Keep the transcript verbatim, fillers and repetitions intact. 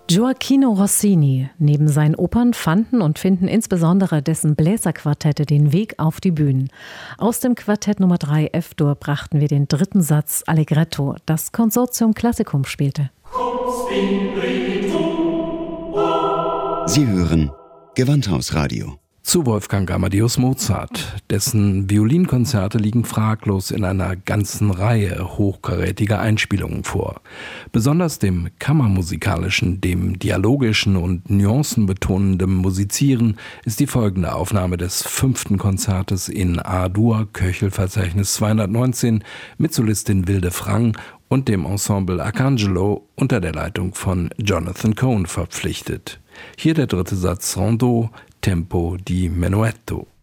Gioachino Rossini. Neben seinen Opern fanden und finden insbesondere dessen Bläserquartette den Weg auf die Bühnen. Aus dem Quartett Nummer drei F-Dur brachten wir den dritten Satz Allegretto, das Consortium Classicum spielte. Sie hören Gewandhausradio. Zu Wolfgang Amadeus Mozart. Dessen Violinkonzerte liegen fraglos in einer ganzen Reihe hochkarätiger Einspielungen vor. Besonders dem kammermusikalischen, dem dialogischen und nuancenbetonenden Musizieren ist die folgende Aufnahme des fünften Konzertes in A-Dur, Köchelverzeichnis zweihundertneunzehn, mit Solistin Wilde Frang und dem Ensemble Arcangelo unter der Leitung von Jonathan Cohen verpflichtet. Hier der dritte Satz Rondeau, Tempo di Menuetto.